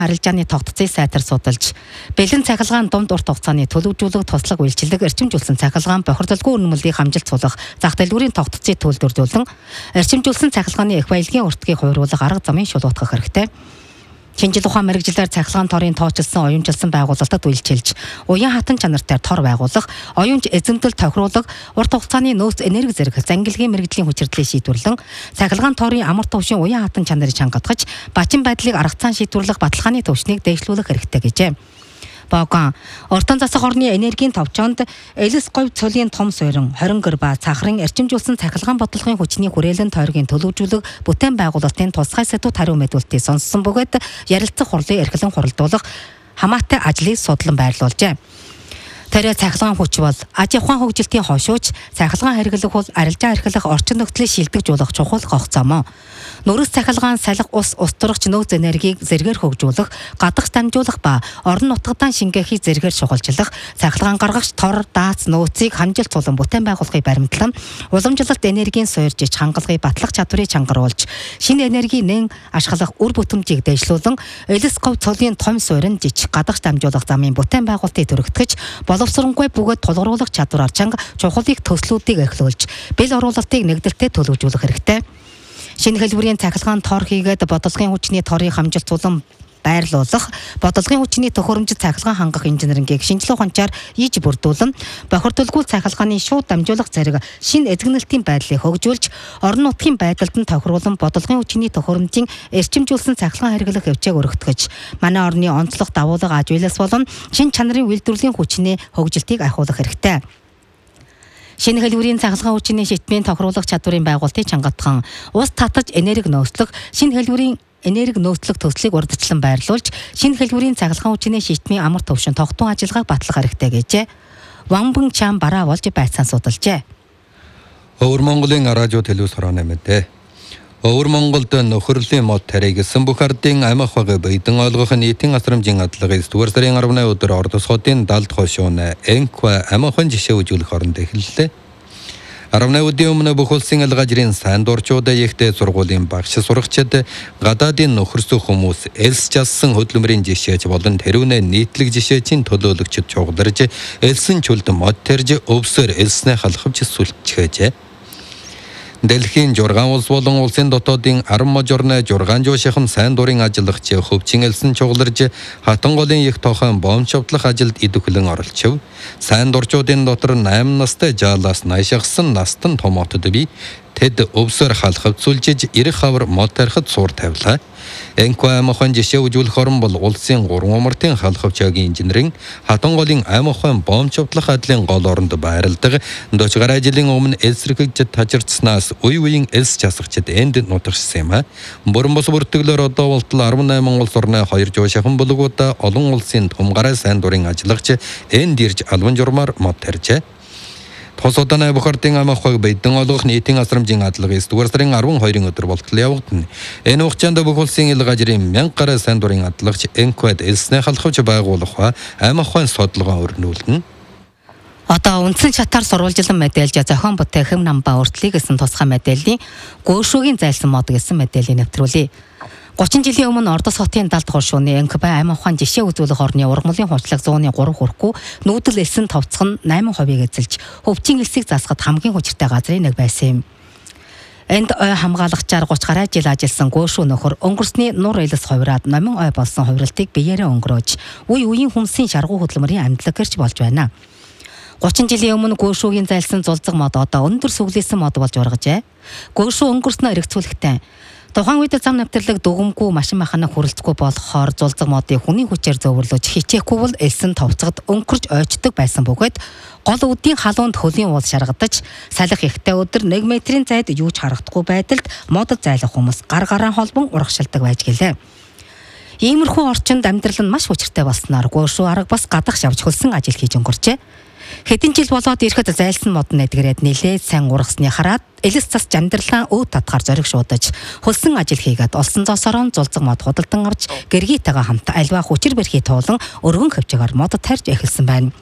арилжааны тогтцыг сайтар судалж, бэлэн цахилгаан дунд урт хугацааны төлөвлөжүүлэг, туслаг үйлчилдэг, эрчимжүүлсэн цахилгаан, бохирдолгүй үнэмлэлийг хамжилт суулгах, зах дэлгүүрийн тогтцыг төлөвлөрлөн, эрчимжүүлсэн цахилгааны их баялагын уртгийг хувируулах арга замын шулуутгах хэрэгтэй. Шинжил ухаан мэрэгжилээр цахилгаан торын тоочилсан, оюунжилсан байгуулалтад үйлчилж, уян хатан чанартай тор байгуулах, оюунж эзэмдэл тохируулах, урт хугацааны нөөц энерги зэрэг зангилгийн мэрэгжлийн хүчирдлийг шийдвэрлэн, цахилгаан торын амар төвшин уян хатан чанарыг чангадгаж, бачин байдлыг арга цаан шийдвэрлэх баталгааны төвшнийг дэвшлүүлэх хэрэгтэй гэжээ. Богон Ортон засаг орны энергийн товчонд элс говь цолын том суурин 20 гэр ба цахрын эрчимжүүлсэн цахилгаан бодлогын хүчний хүрээлэн тойргийн төлөвлөжүүлэг бүтээн байгуулалтын тусгай сэдвүүд хариу мэдүүлэлтийг сонссон бөгөөд ярилцах хурлыг эрхлэн хуралдуулах хамаатай ажлыг судлан байрлуулжээ. Тэрэ цахилгаан хүч бол аж ахуйн хөгжилтийн хошууч, цахилгаан хэрэглэх бол арилжаа эрхлэх орчин нөхцөлийг шилдэгжүүлэх чухал гогцоомоо. Нүрс цахилгаан салхи ус тургч нөөц энергийг зэргээр хөгжүүлэх, гадагш дамжуулах ба орон нутгадан шингээхийг зэргээр чухалчлах, цахилгаан гаргагч тор, дац нөөцийг хамжилт тулан бүтээн байгуулахыг баримтлан, уламжлалт энергийн суурьж хангалагыг батлах чадварыг чангаруулж, шинэ энергийн нэн ашиглах үр бүтэмжийг дэвшлүүлэн, элс говь цолын том суурин жижиг гадагш дамжуулах замын бүтээн байгуулалтыг төрөгдгөж, боловсронгуй бөгөөд тулгуурлах чадвараар чанга чухлыг төслүүдийг эхлүүлж, бэл оруулалтыг нэгдэлтэй төлөвлөжүүлэх хэрэгтэй. Шинэ хэлбэрийн цахилгаан тор хийгээд бодлогын хүчний торыг хамжилт тулан байрлуулах, бодлогын хүчний төхөөрөмжөд цахилгаан хангах инженерингийг шинжилгээ ухаанчаар иж бүрдүүлэн, бохирдолгүй цахилгааны шууд дамжуулах зэрэг шинэ эзэгнэлтийн байдлыг хөгжүүлж, орон нутгийн байдалд нь тохируулан бодлогын хүчний төхөөрөмжийн эрчимжүүлсэн цахилгаан хэрэглэх хвчээг өргөтгөж, манай орны онцлог давуулга аж үйлс болон шинэ чанарын үйлдвэрлэлийн хүчний хөгжилтийг ахиулах хэрэгтэй. Шинэ хэлбэрийн цахилгаан хүчний шитмийн тохируулах чадварын байгуулалтыг чангатхан, ус татаж энерги нөөцлөх, шинэ хэлбэрийн энерги нөөцлөх төслийг урдчлан байрлуулж, шинэ хэлбэрийн цахилгаан хүчний шитмийн амар төвшин тогтун ажиллагааг батлах хэрэгтэй гэжээ. Ванбан чам бараа болж байцаан судалжээ. Өвөр Монголын радио телевиз хорооны мэдээ. Өвөр Монголд нөхөрлийн мод таригсан бүх ардын амх хог бийдэн ойлгох нийтийн асрамжийн адлагыг 9 дугаар сарын 18 өдөр Ордос хотын далд хошууны Энква амхын жишээ үзүүлэх оронд эхэллээ. 18 өдрийн өмнө бүх улсын алгажрын сайн дурчууд ихтэй сургуулийн багш сурагчид гадаадын нөхөрсөх хүмүүс элс жассан хөдөлмөрийн жишээч болон тэрүүнээ нийтлэг жишээчийн төлөөлөгчд чугдарж элсэн чүлд мод тарж өвсөөр элснээ халахвч сүлчгээжээ. Дэлхийн 6 улс болон улсын дотоодын 10 мажорны 6 жуушихам сайн дурын ажиллагч хөвчин элсэн чугларж хатан голын их тохон бомб шавтлах ажилд идэвхлэн оролцов. Сайн дурчуудын дотор 8 настай жаалаас наашигсан настан томотод би тэд өвсөр халахд сүлжиж ирэх хавар мод тарихад суур тавилаа. Энква амхын жишээ үзүүлэх орон бол улсын 3 умартын халахвчаагийн инженерийн хатан голын амхын бомб шавтлах адлын гол оронд байрладаг. Дочгар ажлын өмнө элсрэгж тажирцснаас үе-үеийн элс часагчд энд нутагшсан юм а. Бүрэн бос бүртгэлээр одоо болтол 18 улс орны 2 жуушахан булгуудаа олон улсын тумгараа сайн дурын ажиллагч энд ирж албан журмаар мод тарьжээ. Тосоданы бухардын амхаг бийдэн олох нийтийн асрамжийн адлагыг 9 дугаар сарын 12-ын өдөр болтол явагдана. Энэ хугацаанд бүх улсын илгажрын 1000 гаруй сайн дурын адлагч Энквад элснээ халахвч байгуулах ба амхын судалгаа өрнүүлнэ. Одоо үндсэн шатаар сурвалжлан мэдээлж зохион бүтээх хэм намба өртлийг гэсэн тусгай мэдээллийн гөшөөгийн зайлсан мод гэсэн мэдээллийг нэвтрүүлье. 30 жилийн өмнө Ордос хотын далд хошууны Энква амхын жишээ үзүүлэх орны ургамлын хуурчлаг 100-ны 3 хүрэхгүй нүүдэл элсэн товцох нь 8% эзэлж хөвчин элсийг засахад хамгийн хүчтэй газрын нэг байсан юм. Энд ой хамгаалагчаар 30 гаруй жил ажилласан гөшөө нөхөр өнгөрсний нур элс хувираад номин ой болсон хувиралтыг биеэрээ өнгөрөөж үе үеийн хүнсийн шаргуу хөдөлмөрийн амьдлаг гэрч болж байна. 30 жилийн өмнө гөшөөгийн зайлсан зулцэг мод одоо өндөр сүглээсэн мод болж ургажээ. Гөшөө өнгөрснөө эргэцүүлэхтэй тухайн үед зам навтарлаг дүгэмгүй машин махана хүрэлцэхгүй болохоор зулцэг модыг хүний хүчээр зөөвөрлөж хичээхгүй бол элсэн товцогд өнгөрч ойчдөг байсан бөгөөд гол үдийн халуунд хөлийн уул шаргадаж салхи ихтэй өдөр 1 метрийн зайд юу ч харагдахгүй байдалд модод зайлах хүмүүс гар гараан холбон урагшилдаг байж гэлээ. Иймэрхүү орчинд амьдрал нь маш хүчтэй болсноор гөшөө арга бас гадагш явж хөлсөн ажил хийж өнгөрчээ. Хэдэн жил болоод ирэхэд зайлсан мод нэдгэрээд нилээд сайн ургасны хараад элс цас жамдрлаа өөд татгаар зориг шуудаж хөлсөн ажил хийгээд олсон зоосороо зулцэг мод худалдан авч гэргийтэйгээ хамт альва хүчир бэрхий туулан өргөн хөвчөөр мод тарьж эхэлсэн байна.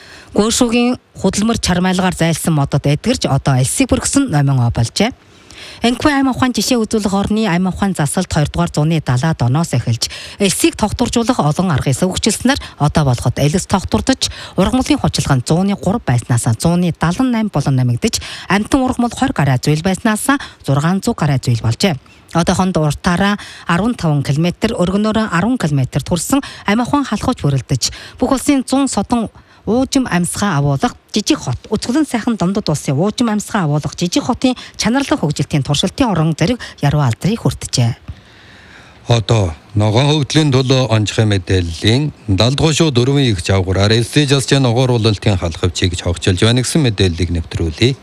Гөшөөгийн хөдөлмөр чармайлгаар зайлсан модод эдгэрж одоо элсийг бүргсэн номин о болжээ. Энэхүү аймаг ухаан жишээ үзүүлэх орны аймаг ухаан засалт 2 дугаар зууны 70-аад оноос эхэлж элсийг тогтворжуулах олон аргыг сувгчилснээр одоо болгоод элс тогтвордож ургамлын хучилгаан 103 байснаас 178 болон намигдж амтан ургамл 20 гаруй зүйл байснаас 600 гаруй зүйл болжээ. Одоохонд уртаараа 15 км, өргөнөөрөө 10 км төрсэн аймаг ухаан халахуйч бүрэлдэж бүх улсын 100 содон уужим амьсгаа агуулах жижиг хот, өцгөлн сайхан домдод улсын уужим амьсгаа агуулах жижиг хотын чанарлаг хөгжилтийн туршилтын орон зэрэг яруу алдрыг хүртжээ. Одоо ногоон хөгжлийн төлөө онцгой мэдээллийн 70 шуу 4 их жавгараар элсэж ногоор улалтын халахвчийг хогчилж байна гэсэн мэдээллийг нэвтрүүлье.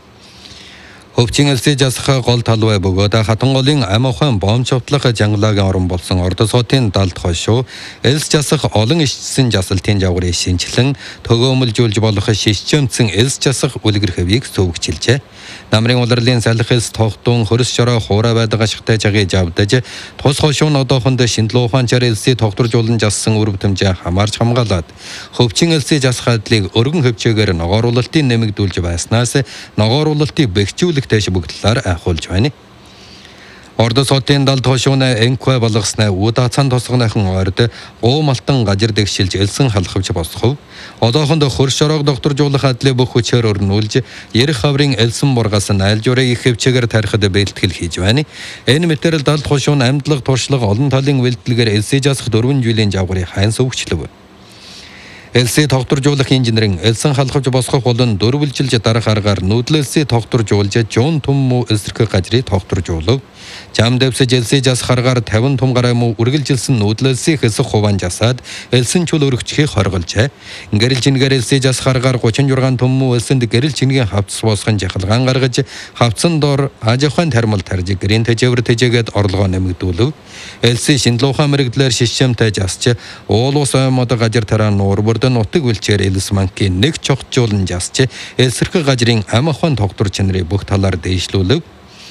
Хөвчин элсэж асах гол талбай бөгөөд хатан голын аймаг ухаан бомж шовтлох жангалагын орон болсон Ордос хотын 70 шуу элсэж асах олон ишсэн жасалтын жавгарыг шинжилэн төгөөмөлжүүлж болох шишчэмцэн элсэж асах үлгэр хэвийг сувгчилжээ. Намрын улирлын салхи элс тогтун хөрс шороо хуурай байдаг ашигтай жагийг авдаж тус хошуун одоохонд шиндлүү ухаанчаар элсийг тогтворжуулан жассан үр бүтэмжээ хамаарч хамгаалаад хөвчин элсэж асах хадлыг өргөн хөвчөөгөр ногоор улалтын нэмэгдүүлж байснаас ногоор улалтыг бэхжүүлэх дэш бүгдлээр ахуулж байна. Ордос хотын 70 шууны энхвэ болгоснаа удацан тосгонохон орд гоомалтан гажир дэгшилж элсэн халахвч босхов. Одоохонд хөрс шороог докторжуулах хадлыг бүх хүчээр өрнүүлж ярих хаврын элсэн бургаас найлжуурыг их хөвчөөр тарихад бэлтгэл хийж байна. Энэ мэтэрэл 70 шууны амьдлаг туршлага олон талын бэлтгэлээр элсэж асах 4 жилийн жавгарыг хайн сувгчлав. Элсээ тогтворжуулах инженерийн элсэн халахвч босгох болон дөрвөлжилж дарах аргаар нүүдлэлсээ тогтворжуулж жуун том муу эсрэг гажрыг тогтворжуулав. Жам дэвсэж элсэж асах аргаар 50 том гараа муу үргэлжилсэн нүүдлэлсээ хэсэг хуван жасаад элсэн чул өргөчхийг хорголжээ. Гэрэл чингээр элсэж асах аргаар 36 том муу элсэнд гэрэл чингийн хавцс босгон жахалгаан гаргаж хавцсан дор ажихын термал тарж гэрийн тэжээвэр тэжээгээд орлогоо нэмэгдүүлв. Элсээ шиндлүүхэн мэрэгдлэр шишмтэй жасч уулус аймаг гажир тараа нуур нутаг үлчээр элс манкийн нэг чогчуулан жасч элсэрхэг гажрын аймаг ухаан тогтвор чанарыг бүх талаар дэвшлүүлв.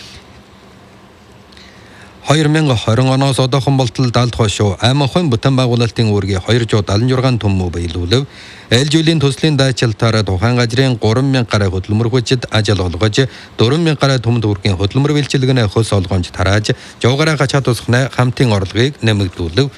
2020 оноос одоохон болтол 70 шуу аймаг ухаан бүтээн байгуулалтын үүргийг 276 том муу биелүүлв. Аль жилийн төслийн дайчилтаараа тухайн гажрын 3000 гаруй хөдөлмөр хүчит ажил олгож 4000 гаруй том төгрөгийн хөдөлмөр бэлчилгээнэ хөлс олгоомж тарааж жавгараа гачаад тусахны хамтын орлогыг нэмэгдүүлв.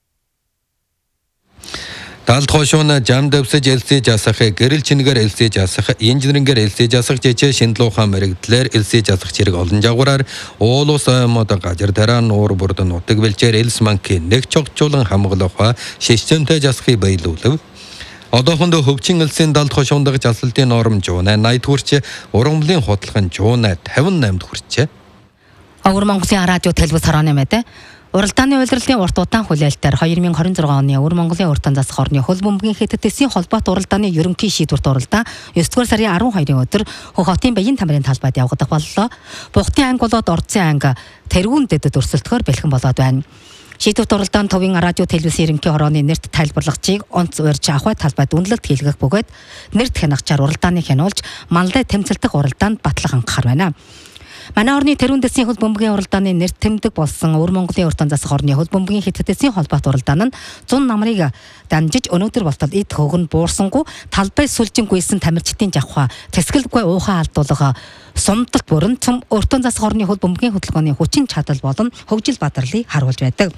70 шууны жам дэвсэж элсэж асах гэрэл чингээр элсэж асах инженерингээр элсэж асах жижиг шиндлүүхэн мэрэгдлэр элсэж асах зэрэг олон жавгараар уулус аймаг гажир тараа нуур бүрд нутаг бэлчээр элс манкийн нэг чогчуулан хамгаалах шишмтэй жасахыг биелүүлв. Одоохонд хөвчин элсийн 70 шуундагч асалтын норм жуунаа 80 хүрч ургамлын хутлахын жуунаа 58 хүрчээ. Өвөр Монголын радио телевиз хорооны мэдээ уралдааны улирлын урт удаан хүлээлтээр 2026 оны Өвөр Монголын уртан засах орны хөл бөмбөгийн хэтэтгэсийн холбоот уралдааны ерөнхий шийдвэрт уралдаан 9-р сарын 12-ны өдөр Хөх хотын Баян тамирын талбайд явагдах боллоо. Бухтын анги болоод Ордсын анги тэрүүн дэдэд өрсөлдөхөөр бэлхэн болоод байна. Шийдвэрт уралдаан төвийн радио телевизийн ерөнхий хорооны нэрт тайлбарлагчийг онц урьж ахуй талбайд үнэлэлт хийлгэх бөгөөд нэрт хянагчаар уралдааны хянуулж маллай тэмцэлдэх уралдаанд батлах анхаар байна. Манай орны тэрүүн дэсийн хөл бөмбөгийн уралдааны нэр тэмдэг болсон Өвөр Монголын уртан засах орны хөл бөмбөгийн хэтэтгэсийн холбоот уралдаан нь 100 намрыг дамжиж өнөөдөр болтол эд хөвгөн буурсангүй талбай сүлжингүйсэн тамирчдын жавхаа тэсгэлгүй уухаа алдуулга сумдалт бүрэн цөм уртан засах орны хөл бөмбөгийн хөтөлбөрийн хүчин чадал болон хөгжил бадралыг харуулж байдаг.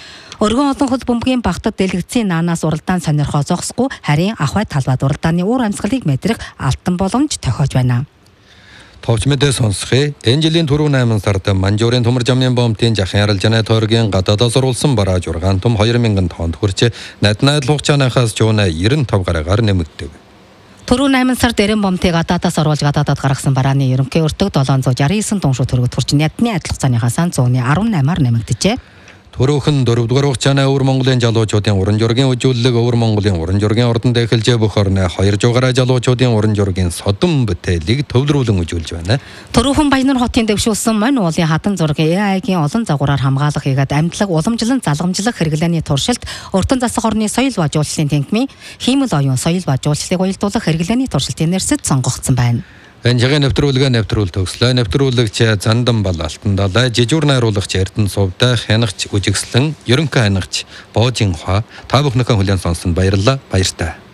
Өргөн олон хөл бөмбөгийн багтад дэлгэцийн наанаас уралдаан сонирхоо зогсохгүй харин ахуй талбайд уралдааны уур амьсгалыг мэдрэх алтан боломж тохиож байна. Товч мэдээ сонсхий. Энэ жилийн түрүү 8 сард Манжуурын төмөр жамын бомтын жахын арилжааны тойргийн гадаадаас оруулсан бараа жургаан том 2000 тонн хүрч наднаад лугчаанахаас жуунаа 95 гараагаар нэмэгдэв. Түрүү 8 сард эрен бомтыг гадаадаас оруулж гадаадад гаргасан барааны ерөнхий өртөг 769 тонн шүү төгрөгт хүрч надны адилхацааныхаас 118-аар нэмэгдэжээ. Төрөөхөн 4-р хугацааны Өвөр Монголын залуучуудын уран зургийн үзүүлэлэг Өвөр Монголын уран зургийн ордонд эхэлж бүх орны 200 гаруй залуучуудын уран зургийн содон бүтээлийг төвлөрүүлэн үзүүлж байна. Төрөөхөн Баянар хотын дэвшүүлсэн мань уулын хатан зургийн AI-гийн олон загвараар хамгаалах хийгээд амьдлаг уламжлан залгамжлах хэрэглээний туршилт уртан засах орны соёл ба жуулчлалын тэнхимийн хиймэл оюун соёл ба жуулчлалыг уялдуулах хэрэглээний туршилтын нэрсэд сонгогдсон байна. Энэ жагийн нэвтрүүлэг төгслөө. Нэвтрүүлэгч Зандан Бал Алтан далай жижүүр найруулагч Эрдэнэ Сувдай хянагч үжигслэн ерөнхий хянагч Боожин Хаа та бүхнийхээ хүлээн сонсон баярлалаа. Баяртай.